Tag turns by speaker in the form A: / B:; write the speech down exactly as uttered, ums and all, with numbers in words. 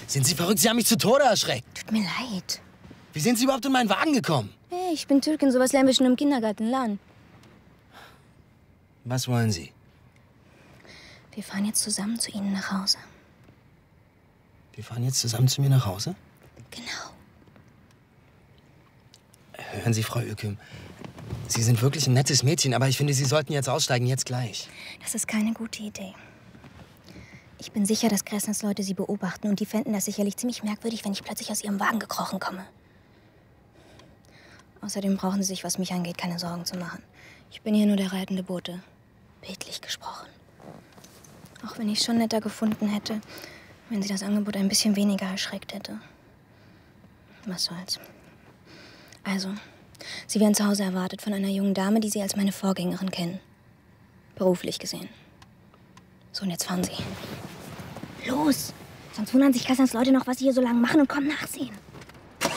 A: Sind Sie verrückt? Sie haben mich zu Tode erschreckt.
B: Tut mir leid.
A: Wie sind Sie überhaupt in meinen Wagen gekommen?
B: Hey, ich bin Türkin, sowas lernen wir schon im Kindergarten lernen.
A: Was wollen Sie?
B: Wir fahren jetzt zusammen zu Ihnen nach Hause.
A: Wir fahren jetzt zusammen zu mir nach Hause?
B: Genau.
A: Hören Sie, Frau Öküm, Sie sind wirklich ein nettes Mädchen, aber ich finde, Sie sollten jetzt aussteigen, jetzt gleich.
B: Das ist keine gute Idee. Ich bin sicher, dass Kressners Leute Sie beobachten und die fänden das sicherlich ziemlich merkwürdig, wenn ich plötzlich aus Ihrem Wagen gekrochen komme. Außerdem brauchen Sie sich, was mich angeht, keine Sorgen zu machen. Ich bin hier nur der reitende Bote. Bildlich gesprochen. Auch wenn ich es schon netter gefunden hätte, wenn sie das Angebot ein bisschen weniger erschreckt hätte. Was soll's. Also, Sie werden zu Hause erwartet von einer jungen Dame, die Sie als meine Vorgängerin kennen. Beruflich gesehen. So, und jetzt fahren Sie. Los! Sonst wundern sich Kressners Leute noch, was Sie hier so lange machen und kommen nachsehen.